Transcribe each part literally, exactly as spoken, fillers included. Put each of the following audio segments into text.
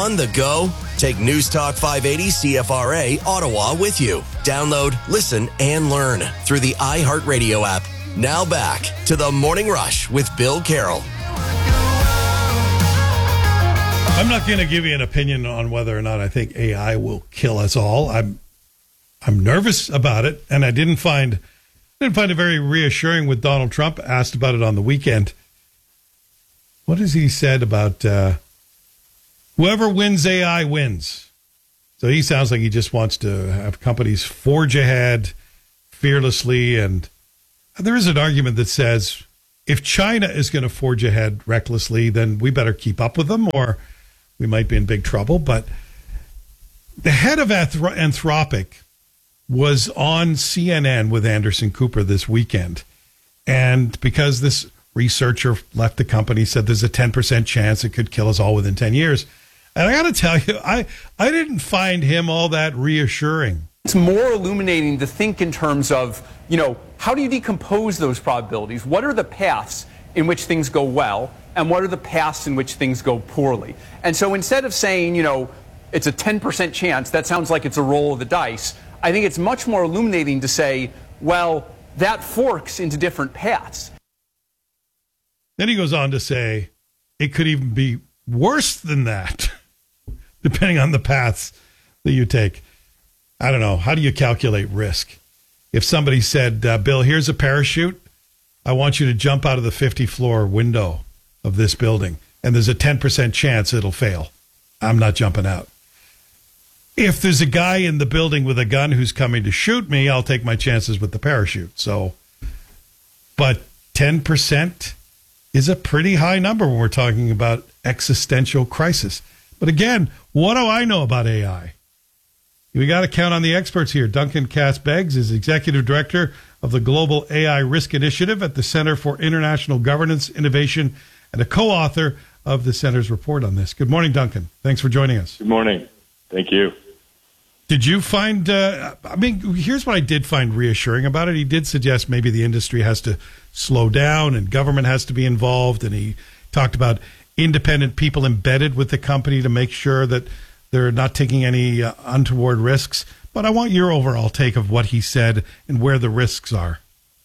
On the go? Take News Talk five eighty C F R A Ottawa with you. Download, listen, and learn through the iHeartRadio app. Now back to the Morning Rush with Bill Carroll. I'm not going to give you an opinion on whether or not I think A I will kill us all. I'm I'm nervous about it, and I didn't find didn't find it very reassuring when Donald Trump asked about it on the weekend. What has he said about uh, whoever wins A I wins? So he sounds like he just wants to have companies forge ahead fearlessly, and there is an argument that says if China is going to forge ahead recklessly, then we better keep up with them, or we might be in big trouble. But the head of Anthropic was on C N N with Anderson Cooper this weekend. And because this researcher left the company, said there's a ten percent chance it could kill us all within ten years. And I got to tell you, I, I didn't find him all that reassuring. It's more illuminating to think in terms of, you know, how do you decompose those probabilities? What are the paths in which things go well, and what are the paths in which things go poorly? And so instead of saying, you know, it's a ten percent chance, that sounds like it's a roll of the dice, I think it's much more illuminating to say, well, that forks into different paths. Then he goes on to say it could even be worse than that, depending on the paths that you take. I don't know. How do you calculate risk? If somebody said, uh, Bill, here's a parachute, I want you to jump out of the fiftieth floor window of this building, and there's a ten percent chance it'll fail, I'm not jumping out. If there's a guy in the building with a gun who's coming to shoot me, I'll take my chances with the parachute. So, but ten percent is a pretty high number when we're talking about existential crisis. But again, what do I know about A I? We got to count on the experts here. Duncan Cass-Beggs is Executive Director of the Global A I Risk Initiative at the Center for International Governance Innovation and a co-author of the Center's report on this. Good morning, Duncan. Thanks for joining us. Good morning. Thank you. Did you find, uh, I mean, here's what I did find reassuring about it. He did suggest maybe the industry has to slow down and government has to be involved. And he talked about independent people embedded with the company to make sure that they're not taking any uh, untoward risks. But I want your overall take of what he said and where the risks are.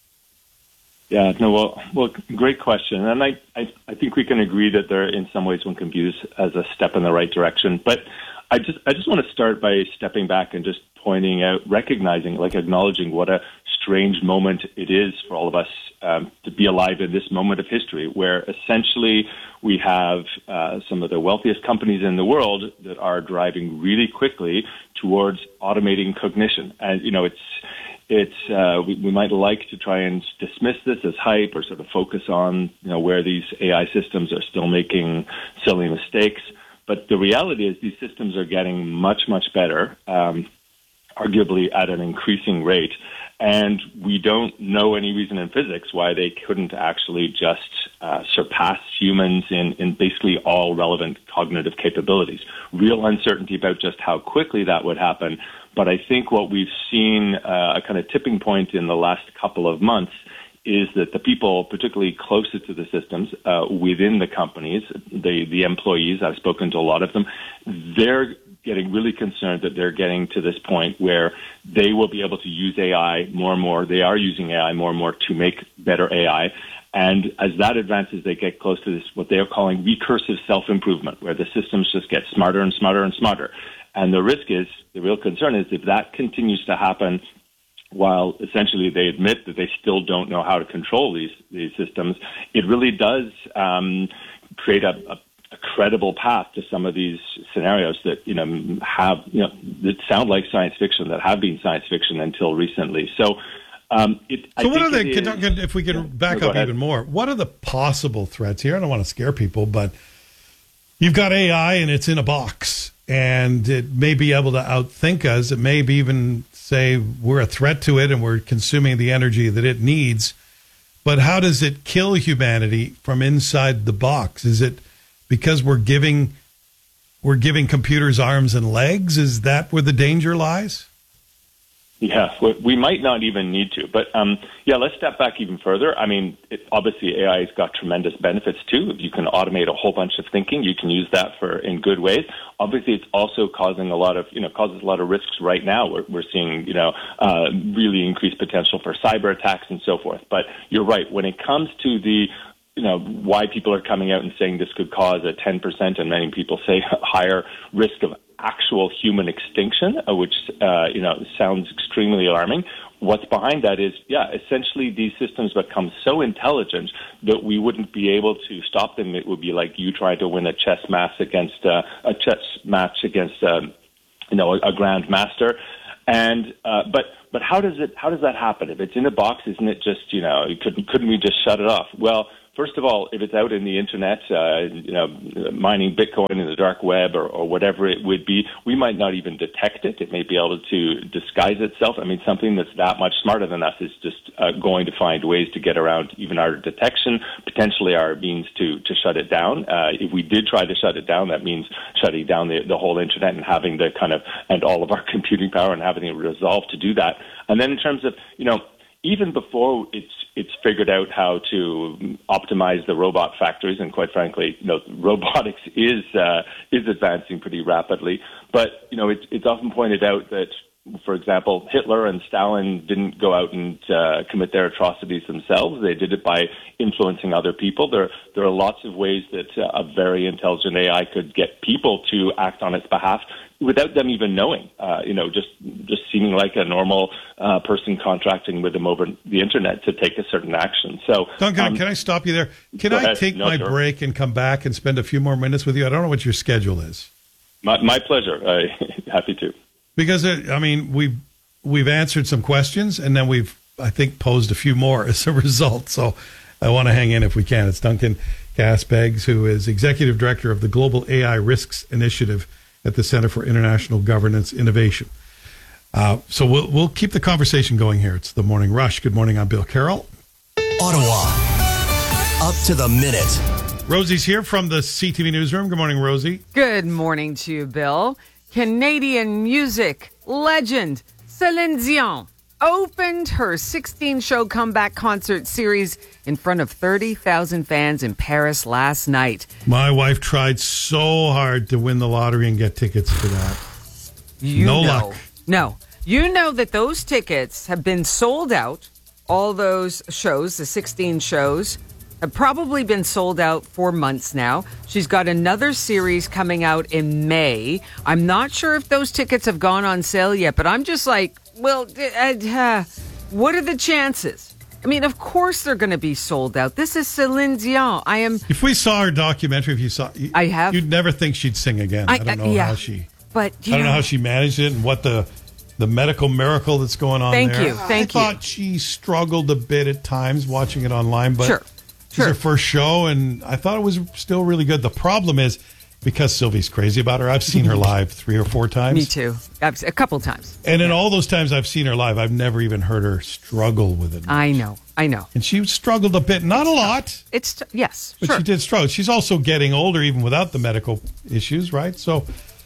Yeah, no, well, well, great question. And I, I, I think we can agree that there, in some ways, one can view this as a step in the right direction. But I just, I just want to start by stepping back and just pointing out, recognizing, like acknowledging what a strange moment it is for all of us um, to be alive in this moment of history, where essentially we have uh, some of the wealthiest companies in the world that are driving really quickly towards automating cognition. And, you know, it's, it's, uh, we, we might like to try and dismiss this as hype or sort of focus on, you know, where these A I systems are still making silly mistakes. But the reality is these systems are getting much, much better, um, arguably at an increasing rate. And we don't know any reason in physics why they couldn't actually just uh, surpass humans in, in basically all relevant cognitive capabilities. Real uncertainty about just how quickly that would happen. But I think what we've seen, uh, a kind of tipping point in the last couple of months, is that the people, particularly closest to the systems uh, within the companies, the, the employees, I've spoken to a lot of them, they're getting really concerned that they're getting to this point where they will be able to use A I more and more. They are using A I more and more to make better A I. And as that advances, they get close to this, what they are calling recursive self-improvement, where the systems just get smarter and smarter and smarter. And the risk is, the real concern is if that continues to happen while essentially they admit that they still don't know how to control these these systems, it really does um, create a, a, a credible path to some of these scenarios that you know have you know that sound like science fiction, that have been science fiction until recently. So, um, it, so I what are the? is, can, if we can yeah, back no, up ahead. even more, what are the possible threats here? I don't want to scare people, but you've got A I and it's in a box, and it may be able to outthink us. It may be even say we're a threat to it and we're consuming the energy that it needs. But how does it kill humanity from inside the box? Is it because we're giving we're giving computers arms and legs? Is that where the danger lies? Yeah, we we might not even need to. But, um, yeah, let's step back even further. I mean, it, obviously, A I has got tremendous benefits, too. If you can automate a whole bunch of thinking, you can use that for in good ways. Obviously, it's also causing a lot of, you know, causes a lot of risks right now. We're, we're seeing, you know, uh, really increased potential for cyber attacks and so forth. But you're right. When it comes to the you know, why people are coming out and saying this could cause a ten percent and many people say higher risk of actual human extinction, uh, which, uh, you know, sounds extremely alarming. What's behind that is, yeah, essentially these systems become so intelligent that we wouldn't be able to stop them. It would be like you trying to win a chess match against uh, a chess match against, um, you know, a, a grandmaster. And uh, but but how does it how does that happen? If it's in a box, isn't it just, you know, couldn't couldn't we just shut it off? Well, first of all, if it's out in the internet, uh, you know, mining Bitcoin in the dark web or, or whatever it would be, we might not even detect it. It may be able to disguise itself. I mean, something that's that much smarter than us is just uh, going to find ways to get around even our detection, potentially our means to, to shut it down. Uh, if we did try to shut it down, that means shutting down the, the whole internet and having the kind of, and all of our computing power and having the resolve to do that. And then in terms of, you know, even before it's it's figured out how to optimize the robot factories, and quite frankly, you know, robotics is uh, is advancing pretty rapidly. But you know, it's it's often pointed out that, for example, Hitler and Stalin didn't go out and uh, commit their atrocities themselves. They did it by influencing other people. There there are lots of ways that uh, a very intelligent A I could get people to act on its behalf without them even knowing, uh, you know, just just seeming like a normal uh, person contracting with them over the internet to take a certain action. So, Duncan, um, can I stop you there? Can I ahead. take No, my sure. break and come back and spend a few more minutes with you? I don't know what your schedule is. My, my pleasure. Uh, happy to. Because, it, I mean, we've, we've answered some questions, and then we've, I think, posed a few more as a result. So I want to hang in if we can. It's Duncan Gaspeggs, who is Executive Director of the Global A I Risks Initiative at the Center for International Governance Innovation. Uh, so we'll we'll keep the conversation going here. It's the Morning Rush. Good morning. I'm Bill Carroll. Ottawa, up to the minute. Rosie's here from the C T V Newsroom. Good morning, Rosie. Good morning to you, Bill. Canadian music legend Celine Dion opened her sixteen-show comeback concert series in front of thirty thousand fans in Paris last night. My wife tried so hard to win the lottery and get tickets for that. You no know, luck. No. You know that those tickets have been sold out. All those shows, the sixteen shows, have probably been sold out for months now. She's got another series coming out in May. I'm not sure if those tickets have gone on sale yet, but I'm just like, well, uh, uh, what are the chances? I mean, of course they're going to be sold out. This is Celine Dion. I am. If we saw her documentary, if you saw, I have. You'd never think she'd sing again. I, I- don't know uh, yeah. how she. But I don't know how she managed it and what the the medical miracle that's going on Thank there. you, thank I you. thought she struggled a bit at times watching it online, but Sure, it's sure. her first show, and I thought it was still really good. The problem is, because Sylvie's crazy about her, I've seen her live three or four times. Me too. I've- A couple times. And in all those times I've seen her live, I've never even heard her struggle with it. I know. I know. And she struggled a bit, not a lot, It's yes. but sure. she did struggle. She's also getting older, even without the medical issues, right? So,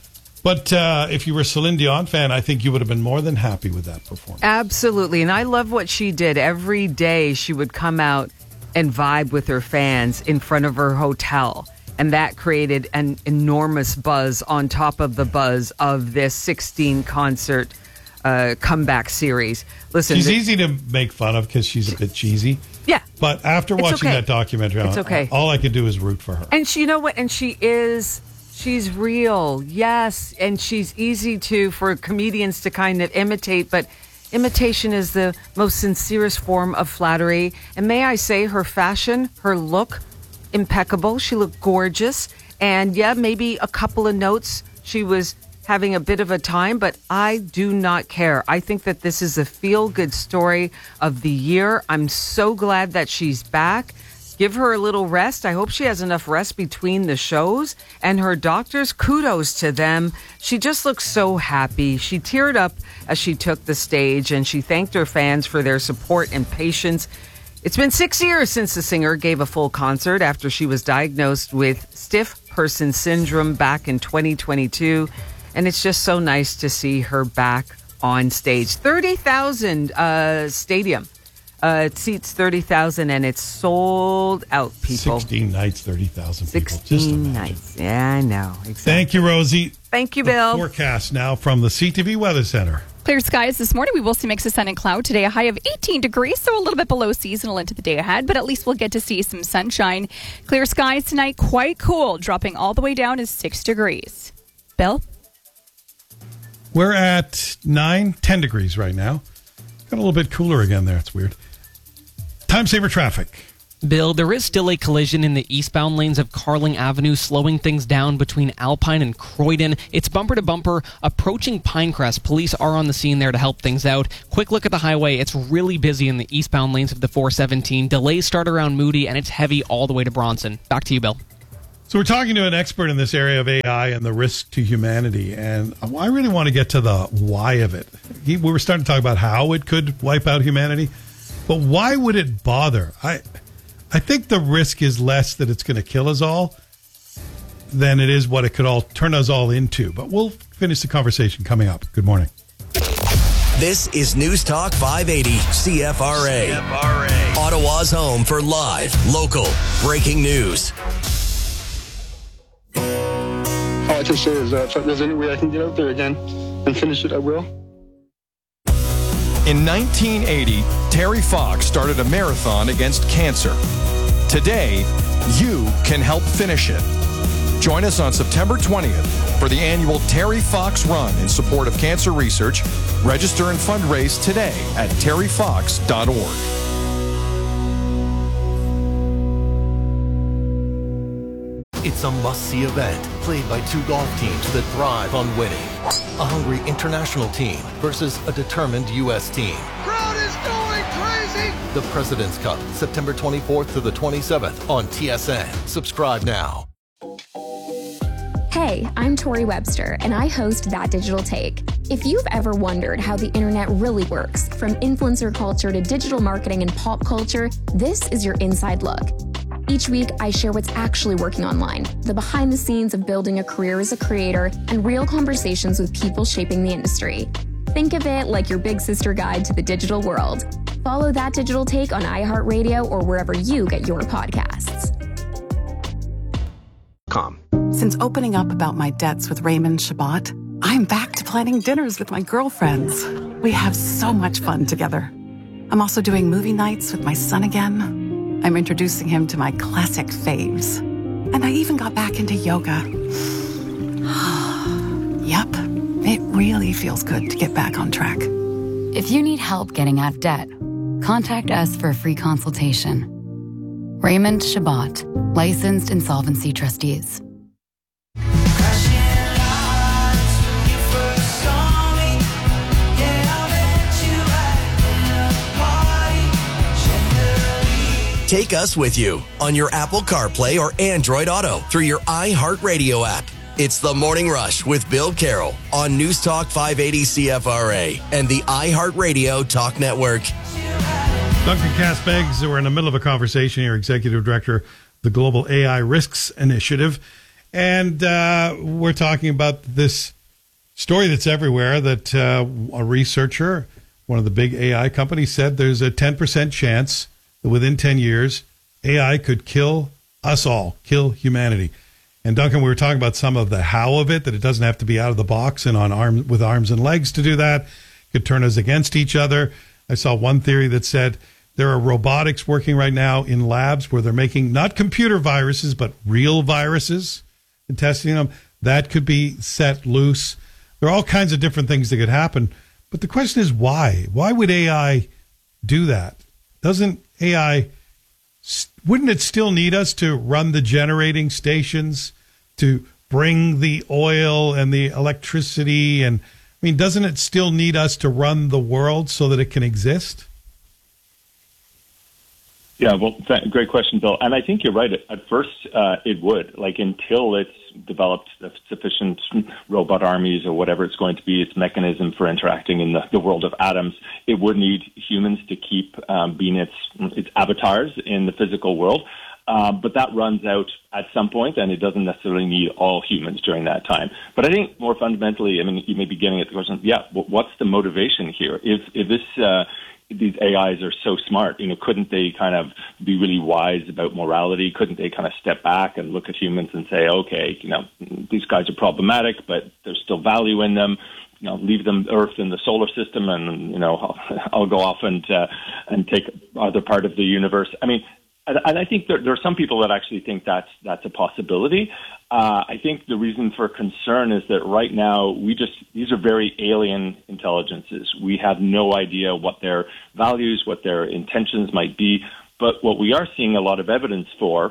but uh, if you were a Celine Dion fan, I think you would have been more than happy with that performance. Absolutely. And I love what she did. Every day she would come out and vibe with her fans in front of her hotel. And that created an enormous buzz on top of the buzz of this sixteen concert uh, comeback series. Listen, She's the- easy to make fun of because she's a bit cheesy. yeah. But after It's watching okay. that documentary, It's I- okay. all I could do is root for her. And she, you know what? And she is, she's real. Yes. And she's easy to, for comedians to kind of imitate. But imitation is the most sincerest form of flattery. And may I say, her fashion, her look, impeccable. She looked gorgeous. And yeah, maybe a couple of notes. She was having a bit of a time, but I do not care. I think that this is a feel-good story of the year. I'm so glad that she's back. Give her a little rest. I hope she has enough rest between the shows. And her doctors, kudos to them. She just looks so happy. She teared up as she took the stage, and she thanked her fans for their support and patience. It's been six years since the singer gave a full concert after she was diagnosed with stiff person syndrome back in twenty twenty-two. And it's just so nice to see her back on stage. thirty thousand uh, stadium. Uh, it seats thirty thousand and it's sold out, people. sixteen nights, thirty thousand people. sixteen nights. Yeah, I know. Exactly. Thank you, Rosie. Thank you, The Bill. forecast now from the C T V Weather Center. Clear skies this morning. We will see mix of sun and cloud today. A high of eighteen degrees, so a little bit below seasonal into the day ahead, but at least we'll get to see some sunshine. Clear skies tonight, quite cool, dropping all the way down to six degrees. Bill? We're at nine, ten degrees right now. Got a little bit cooler again there. It's weird. Time saver traffic. Bill, there is still a collision in the eastbound lanes of Carling Avenue, slowing things down between Alpine and Croydon. It's bumper to bumper approaching Pinecrest. Police are on the scene there to help things out. Quick look at the highway. It's really busy in the eastbound lanes of the four seventeen. Delays start around Moody, and it's heavy all the way to Bronson. Back to you, Bill. So we're talking to an expert in this area of A I and the risk to humanity, and I really want to get to the why of it. We were starting to talk about how it could wipe out humanity, but why would it bother? I I think the risk is less that it's going to kill us all than it is what it could all turn us all into. But we'll finish the conversation coming up. Good morning. This is News Talk five eighty C F R A. C F R A. Ottawa's home for live, local, breaking news. All I can say is that if there's any way I can get out there again and finish it, I will. In nineteen eighty, Terry Fox started a marathon against cancer. Today, you can help finish it. Join us on September twentieth for the annual Terry Fox Run in support of cancer research. Register and fundraise today at terry fox dot org. It's a must-see event played by two golf teams that thrive on winning. A hungry international team versus a determined U S team. Crowd is going crazy! The President's Cup, September twenty-fourth to the twenty-seventh on T S N. Subscribe now. Hey, I'm Tori Webster, and I host That Digital Take. If you've ever wondered how the internet really works, from influencer culture to digital marketing and pop culture, this is your inside look. Each week, I share what's actually working online, the behind the scenes of building a career as a creator, and real conversations with people shaping the industry. Think of it like your big sister guide to the digital world. Follow That Digital Take on iHeartRadio or wherever you get your podcasts. Com. Since opening up about my debts with Raymond Shabbat, I'm back to planning dinners with my girlfriends. We have so much fun together. I'm also doing movie nights with my son again. I'm introducing him to my classic faves. And I even got back into yoga. Yep, it really feels good to get back on track. If you need help getting out of debt, contact us for a free consultation. Raymond Shabbat, licensed insolvency trustees. Take us with you on your Apple CarPlay or Android Auto through your iHeartRadio app. It's The Morning Rush with Bill Carroll on News Talk five eighty C F R A and the iHeartRadio Talk Network. Duncan Cass-Beggs, we're in the middle of a conversation here, Executive Director of the Global A I Risks Initiative. And uh, we're talking about this story that's everywhere that uh, a researcher, one of the big A I companies, said there's a ten percent chance that within ten years, A I could kill us all, kill humanity. And Duncan, we were talking about some of the how of it, that it doesn't have to be out of the box and on arms with arms and legs to do that. It could turn us against each other. I saw one theory that said there are robotics working right now in labs where they're making not computer viruses, but real viruses and testing them. That could be set loose. There are all kinds of different things that could happen. But the question is why? Why would A I do that? Doesn't A I, wouldn't it still need us to run the generating stations, to bring the oil and the electricity? And I mean, doesn't it still need us to run the world so that it can exist? Yeah, well, th- great question, Bill. And I think you're right. At first, uh, it would. Like, until it's developed sufficient robot armies or whatever it's going to be, its mechanism for interacting in the, the world of atoms, it would need humans to keep um, being its its avatars in the physical world. Uh, but that runs out at some point, and it doesn't necessarily need all humans during that time. But I think more fundamentally, I mean, you may be getting at the question, yeah, what's the motivation here? If, if this, uh, these A Is are so smart, you know, couldn't they kind of be really wise about morality? Couldn't they kind of step back and look at humans and say, okay, you know, these guys are problematic, but there's still value in them. You know, leave them Earth in the solar system, and you know, I'll, I'll go off and uh, and take other part of the universe. I mean, and, and I think there, there are some people that actually think that's that's a possibility. Uh, I think the reason for concern is that right now we just these are very alien intelligences. We have no idea what their values, what their intentions might be. But what we are seeing a lot of evidence for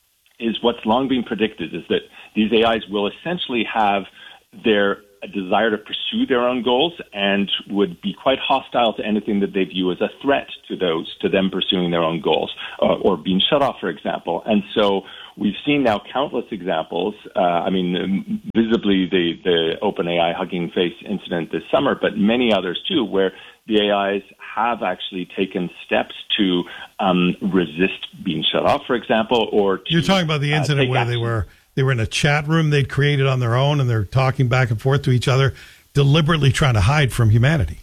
is what's long been predicted: is that these A Is will essentially have their a desire to pursue their own goals and would be quite hostile to anything that they view as a threat to those, to them pursuing their own goals, uh, or being shut off, for example. And so we've seen now countless examples. Uh, I mean, visibly the, the OpenAI Hugging Face incident this summer, but many others too, where the A Is have actually taken steps to um, resist being shut off, for example, or to, You're talking about the incident uh, where action. they were... They were in a chat room they'd created on their own, and they're talking back and forth to each other, deliberately trying to hide from humanity.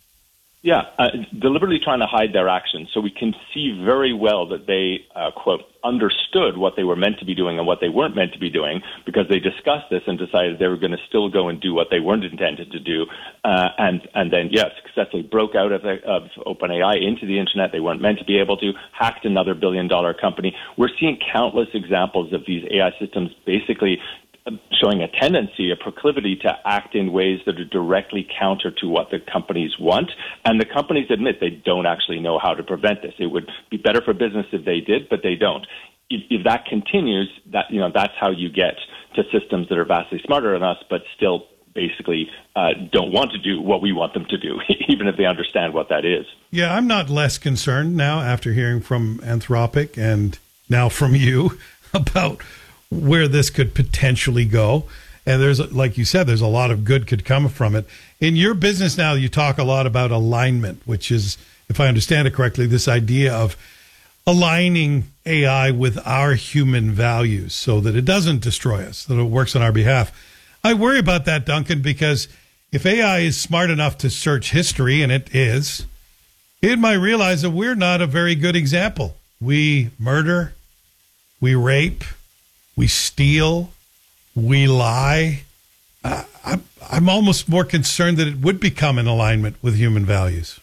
Yeah, uh, deliberately trying to hide their actions. So we can see very well that they, uh, quote, understood what they were meant to be doing and what they weren't meant to be doing, because they discussed this and decided they were going to still go and do what they weren't intended to do. Uh, and, and then, yes, successfully broke out of, of OpenAI into the internet. They weren't meant to be able to, hacked another billion dollar company. We're seeing countless examples of these A I systems basically showing a tendency, a proclivity to act in ways that are directly counter to what the companies want. And the companies admit they don't actually know how to prevent this. It would be better for business if they did, but they don't. If, if that continues, that you know that's how you get to systems that are vastly smarter than us, but still basically uh, don't want to do what we want them to do, even if they understand what that is. Yeah, I'm not less concerned now after hearing from Anthropic and now from you about where this could potentially go. And there's, like you said, there's a lot of good could come from it. In your business now, you talk a lot about alignment, which is, if I understand it correctly, this idea of aligning A I with our human values so that it doesn't destroy us, that it works on our behalf. I worry about that, Duncan, because if A I is smart enough to search history, and it is, it might realize that we're not a very good example. We murder, we rape, we steal, we lie. Uh, I'm, I'm almost more concerned that it would become in alignment with human values.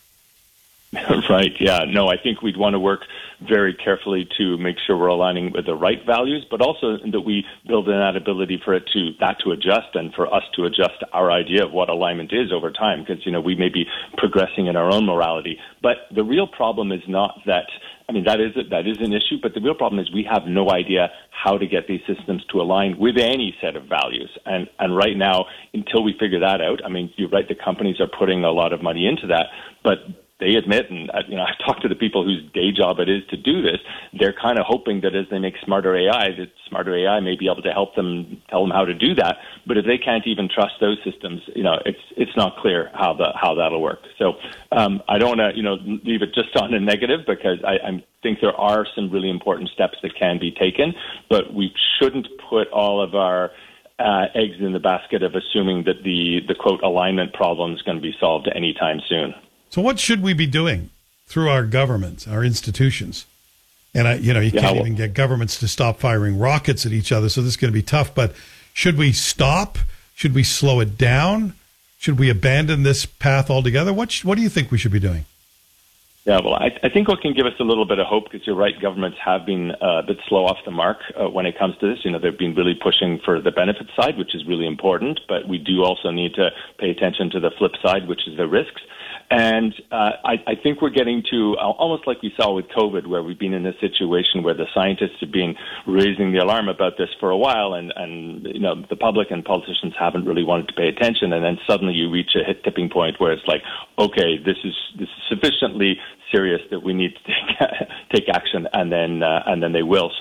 Right, yeah. No, I think we'd want to work very carefully to make sure we're aligning with the right values, but also that we build in that ability for it to, that to adjust and for us to adjust our idea of what alignment is over time, because, you know, we may be progressing in our own morality. But the real problem is not that, I mean, that is that is an issue, but the real problem is we have no idea how to get these systems to align with any set of values. And and right now, until we figure that out, I mean, you're right, the companies are putting a lot of money into that, but they admit, and you know, I've talked to the people whose day job it is to do this, they're kind of hoping that as they make smarter A I, that smarter A I may be able to help them, tell them how to do that. But if they can't even trust those systems, you know, it's it's not clear how the how that'll work. So um, I don't want to, you know, leave it just on a negative, because I, I think there are some really important steps that can be taken, but we shouldn't put all of our uh, eggs in the basket of assuming that the the quote alignment problem is going to be solved anytime soon. So what should we be doing through our governments, our institutions? And, I, you know, you yeah, can't well, even get governments to stop firing rockets at each other, so this is going to be tough. But should we stop? Should we slow it down? Should we abandon this path altogether? What, sh- what do you think we should be doing? Yeah, well, I, I think what can give us a little bit of hope, because you're right, governments have been uh, a bit slow off the mark uh, when it comes to this. You know, they've been really pushing for the benefit side, which is really important, but we do also need to pay attention to the flip side, which is the risks. And uh, I, I think we're getting to uh, almost like we saw with COVID, where we've been in a situation where the scientists have been raising the alarm about this for a while, and, and you know, the public and politicians haven't really wanted to pay attention. And then suddenly you reach a hit tipping point where it's like, okay, this is this is sufficiently serious that we need to take take action, and then uh, and then they will. So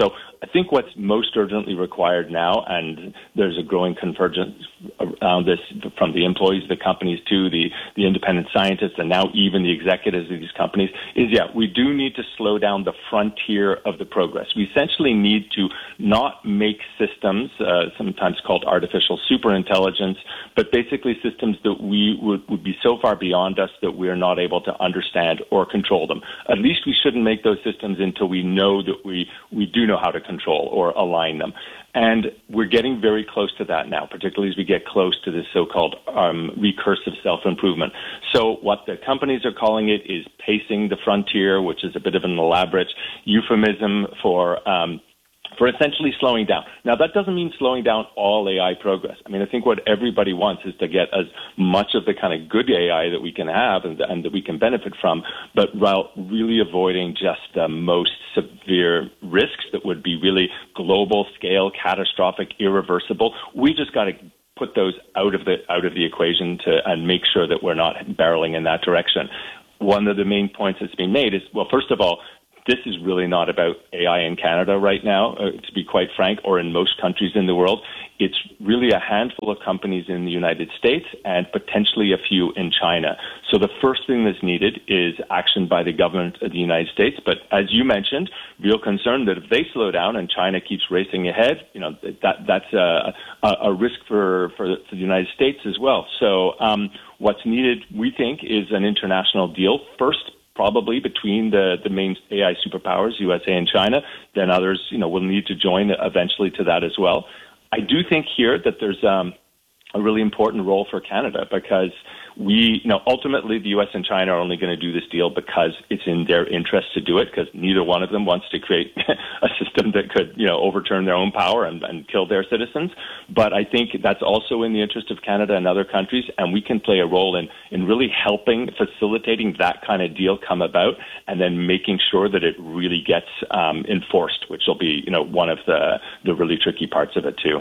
I think what's most urgently required now, and there's a growing convergence around this from the employees of the companies to the, the independent scientists and now even the executives of these companies, is, yeah, we do need to slow down the frontier of the progress. We essentially need to not make systems, uh, sometimes called artificial superintelligence, but basically systems that we would, would be so far beyond us that we are not able to understand or control them. At least we shouldn't make those systems until we know that we, we do know how to control or align them. And we're getting very close to that now, particularly as we get close to this so-called um, recursive self-improvement. So what the companies are calling it is pacing the frontier, which is a bit of an elaborate euphemism for um, for essentially slowing down. Now, that doesn't mean slowing down all A I progress. I mean, I think what everybody wants is to get as much of the kind of good A I that we can have and, and that we can benefit from, but while really avoiding just the most severe risks that would be really global scale, catastrophic, irreversible. We just got to put those out of the out of the equation to and make sure that we're not barreling in that direction. One of the main points that's being made is, well, first of all, this is really not about A I in Canada right now, uh, to be quite frank, or in most countries in the world. It's really a handful of companies in the United States and potentially a few in China. So the first thing that's needed is action by the government of the United States. But as you mentioned, real concern that if they slow down and China keeps racing ahead, you know, that that's a, a, a risk for, for, for the United States as well. So um, what's needed, we think, is an international deal. First, probably between the, the main A I superpowers, U S A and China, then others, you know, will need to join eventually to that as well. I do think here that there's um, a really important role for Canada because we, you know, ultimately the U S and China are only going to do this deal because it's in their interest to do it, because neither one of them wants to create a system that could, you know, overturn their own power and, and kill their citizens. But I think that's also in the interest of Canada and other countries, and we can play a role in, in really helping, facilitating that kind of deal come about, and then making sure that it really gets um, enforced, which will be, you know, one of the, the really tricky parts of it too.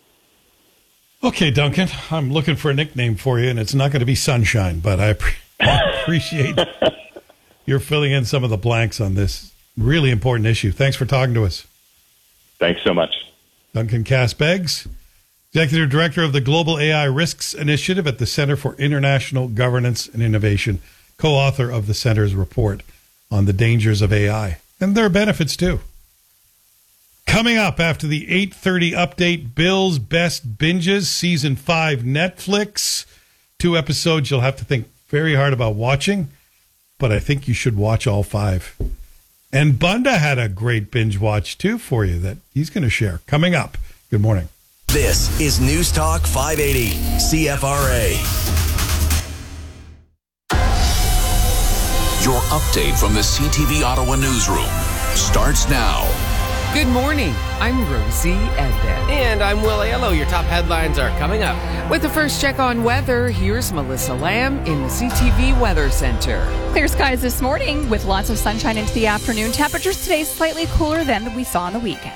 Okay, Duncan, I'm looking for a nickname for you, and it's not going to be Sunshine, but I, pre- I appreciate you're filling in some of the blanks on this really important issue. Thanks for talking to us. Thanks so much. Duncan Cass-Beggs, Executive Director of the Global A I Risks Initiative at the Center for International Governance and Innovation, co-author of the Center's report on the dangers of A I, and their benefits too. Coming up after the eight thirty update, Bill's Best Binges, Season five, Netflix. Two episodes you'll have to think very hard about watching, but I think you should watch all five. And Bunda had a great binge watch, too, for you that he's going to share. Coming up. Good morning. This is News Talk five eighty, C F R A. Your update from the C T V Ottawa newsroom starts now. Good morning. I'm Rosie Edden. And I'm Will Aiello. Your top headlines are coming up. With the first check on weather, here's Melissa Lamb in the C T V Weather Center. Clear skies this morning with lots of sunshine into the afternoon. Temperatures today slightly cooler than we saw on the weekend.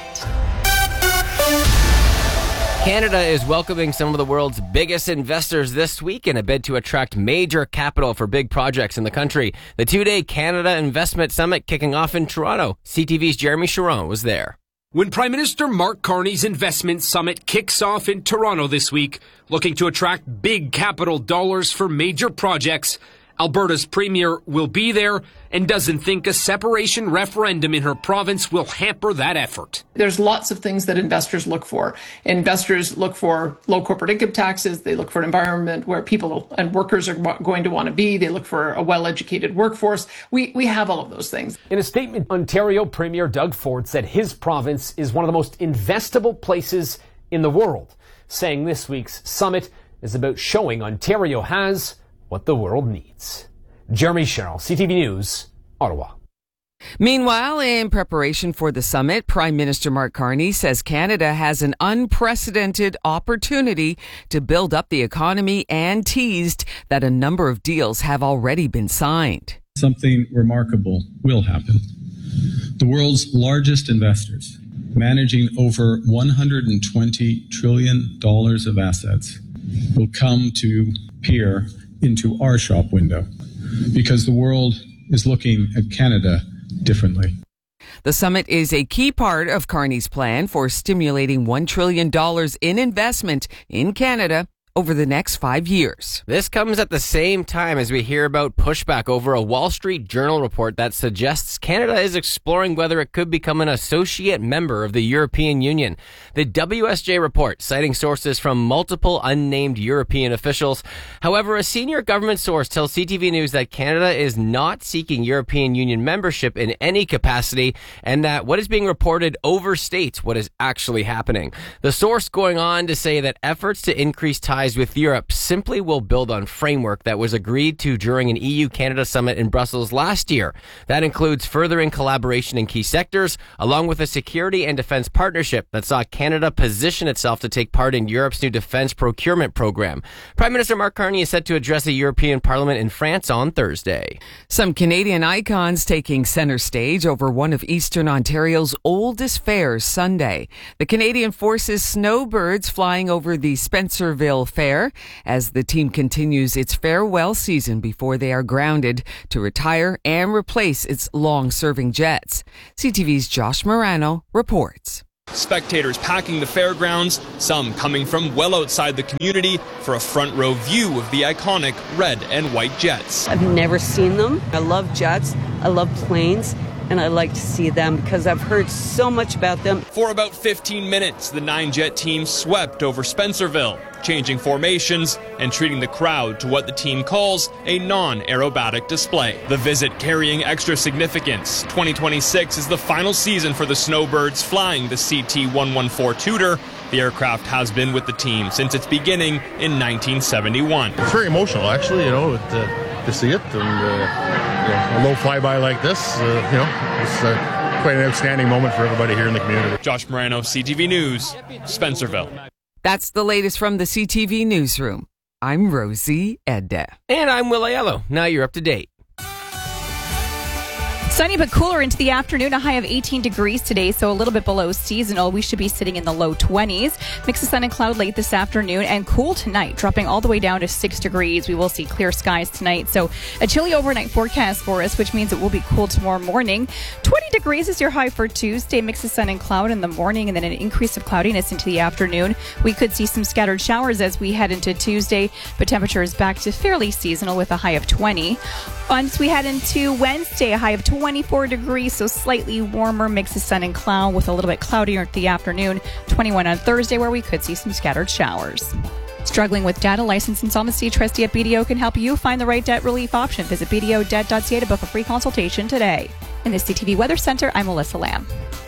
Canada is welcoming some of the world's biggest investors this week in a bid to attract major capital for big projects in the country. The two-day Canada Investment Summit kicking off in Toronto. C T V's Jeremy Sharon was there. When Prime Minister Mark Carney's Investment Summit kicks off in Toronto this week, looking to attract big capital dollars for major projects, Alberta's Premier will be there and doesn't think a separation referendum in her province will hamper that effort. There's lots of things that investors look for. Investors look for low corporate income taxes. They look for an environment where people and workers are going to want to be. They look for a well-educated workforce. We, we have all of those things. In a statement, Ontario Premier Doug Ford said his province is one of the most investable places in the world, saying this week's summit is about showing Ontario has what the world needs. Jeremy Sherrill, C T V News, Ottawa. Meanwhile, in preparation for the summit, Prime Minister Mark Carney says Canada has an unprecedented opportunity to build up the economy and teased that a number of deals have already been signed. Something remarkable will happen. The world's largest investors, managing over one hundred twenty trillion dollars of assets, will come to peer into our shop window because the world is looking at Canada differently. The summit is a key part of Carney's plan for stimulating one trillion dollars in investment in Canada over the next five years. This comes at the same time as we hear about pushback over a Wall Street Journal report that suggests Canada is exploring whether it could become an associate member of the European Union. The W S J report, citing sources from multiple unnamed European officials. However, a senior government source tells C T V News that Canada is not seeking European Union membership in any capacity, and that what is being reported overstates what is actually happening. The source going on to say that efforts to increase ties with Europe simply will build on framework that was agreed to during an E U-Canada summit in Brussels last year. That includes furthering collaboration in key sectors, along with a security and defense partnership that saw Canada position itself to take part in Europe's new defense procurement program. Prime Minister Mark Carney is set to address the European Parliament in France on Thursday. Some Canadian icons taking center stage over one of Eastern Ontario's oldest fairs Sunday. The Canadian Forces Snowbirds flying over the Spencerville Fair as the team continues its farewell season before they are grounded to retire and replace its long-serving jets. C T V's Josh Morano reports. Spectators packing the fairgrounds, some coming from well outside the community for a front row view of the iconic red and white jets. I've never seen them. I love jets. I love planes. And I like to see them because I've heard so much about them. For about fifteen minutes, the nine-jet team swept over Spencerville, changing formations and treating the crowd to what the team calls a non-aerobatic display. The visit carrying extra significance. twenty twenty-six is the final season for the Snowbirds flying the C T one fourteen Tudor. The aircraft has been with the team since its beginning in nineteen seventy-one. It's very emotional, actually, you know, to, to see it. And, uh, you know, a low flyby like this, uh, you know, it's uh, quite an outstanding moment for everybody here in the community. Josh Morano, C T V News, Spencerville. That's the latest from the C T V Newsroom. I'm Rosie Edda. And I'm Will Aiello. Now you're up to date. Sunny but cooler into the afternoon, a high of eighteen degrees today, so a little bit below seasonal. We should be sitting in the low twenties. Mix of sun and cloud late this afternoon and cool tonight, dropping all the way down to six degrees. We will see clear skies tonight, so a chilly overnight forecast for us, which means it will be cool tomorrow morning. twenty degrees is your high for Tuesday. Mix of sun and cloud in the morning and then an increase of cloudiness into the afternoon. We could see some scattered showers as we head into Tuesday, but temperature is back to fairly seasonal with a high of twenty. Once we head into Wednesday, a high of twenty-four degrees, so slightly warmer, mix of sun and cloud with a little bit cloudier in the afternoon. twenty-one on Thursday, where we could see some scattered showers. Struggling with data license insolvency? Trustee at B D O can help you find the right debt relief option. Visit b d o debt dot c a to book a free consultation today. In the C T V Weather Center, I'm Melissa Lamb.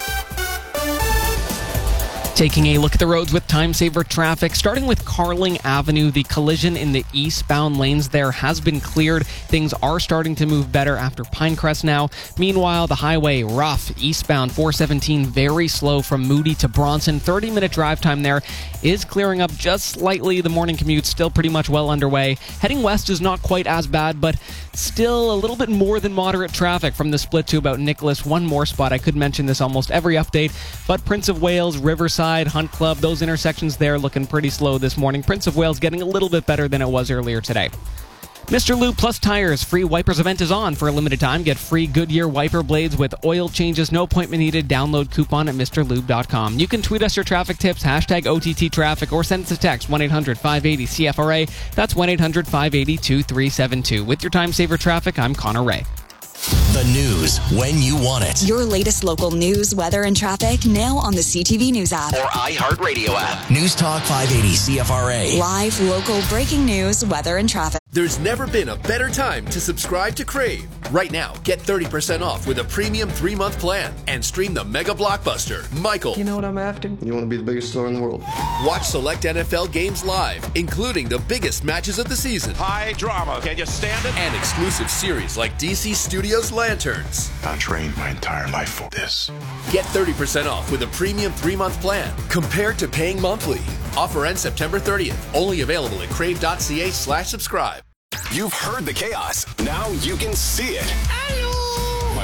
Taking a look at the roads with time saver traffic, starting with Carling Avenue. The collision in the eastbound lanes there has been cleared. Things are starting to move better after Pinecrest now. Meanwhile, the highway rough, eastbound four seventeen very slow from Moody to Bronson. thirty minute drive time there is clearing up just slightly. The morning commute still pretty much well underway. Heading west is not quite as bad, but still a little bit more than moderate traffic from the split to about Nicholas. One more spot. I could mention this almost every update, but Prince of Wales, Riverside, Hunt Club, those intersections there looking pretty slow this morning. Prince of Wales getting a little bit better than it was earlier today. Mister Lube Plus Tires free wipers event is on for a limited time. Get free Goodyear wiper blades with oil changes, no appointment needed. Download coupon at Mr Lube dot com. You can tweet us your traffic tips, hashtag O T T traffic, or send us a text, one eight hundred five eight zero C F R A. That's one eight hundred five eight zero two three seven two. With your time saver traffic, I'm Connor Ray. The news when you want it. Your latest local news, weather, and traffic now on the C T V News app. Or iHeartRadio app. News Talk five eighty C F R A. Live, local, breaking news, weather, and traffic. There's never been a better time to subscribe to Crave. Right now, get thirty percent off with a premium three-month plan and stream the mega blockbuster, Michael. You know what I'm after? You want to be the biggest star in the world. Watch select N F L games live, including the biggest matches of the season. High drama. Can you stand it? And exclusive series like D C Studios Lanterns. I trained my entire life for this. Get thirty percent off with a premium three-month plan compared to paying monthly. Offer ends September thirtieth. Only available at crave.ca slash subscribe. You've heard the chaos. Now you can see it. Oh my gosh.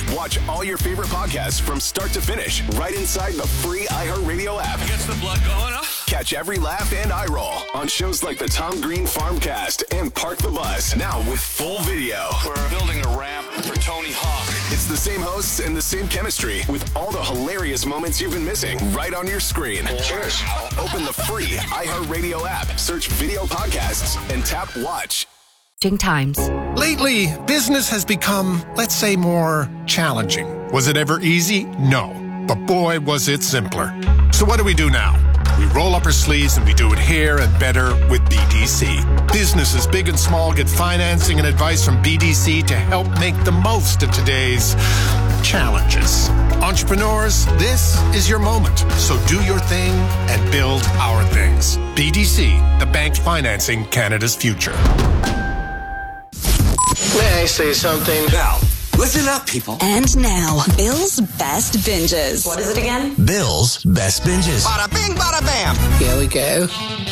Watch all your favorite podcasts from start to finish right inside the free iHeartRadio app. Gets the blood going, huh? Catch every laugh and eye roll on shows like the Tom Green Farmcast and Park the Bus, now with full video. We're building a ramp for Tony Hawk. It's the same hosts and the same chemistry with all the hilarious moments you've been missing right on your screen. Cheers. Open the free iHeartRadio app, search video podcasts, and tap watch. Times. Lately, business has become, let's say, more challenging. Was it ever easy? No. But boy, was it simpler. So what do we do now? We roll up our sleeves and we do it here and better with B D C. Businesses big and small get financing and advice from B D C to help make the most of today's challenges. Entrepreneurs, this is your moment. So do your thing and build our things. B D C, the bank financing Canada's future. May I say something? Now, listen up, people. And now, Bill's Best Binges. What is it again? Bill's Best Binges. Bada bing, bada bam. Here we go.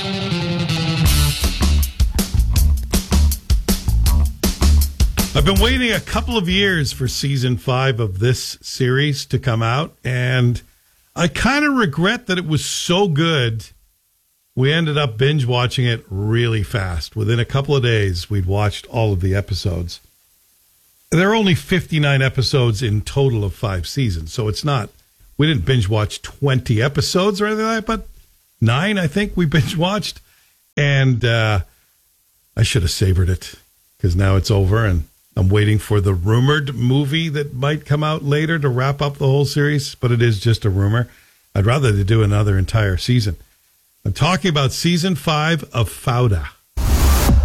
I've been waiting a couple of years for season five of this series to come out, and I kind of regret that it was so good. We ended up binge watching it really fast. Within a couple of days, we'd watched all of the episodes. There are only fifty-nine episodes in total of five seasons, so it's not, we didn't binge watch twenty episodes or anything like that, but nine, I think, we binge watched. And uh, I should have savored it because now it's over, and I'm waiting for the rumored movie that might come out later to wrap up the whole series, but it is just a rumor. I'd rather they do another entire season. I'm talking about season five of Fauda.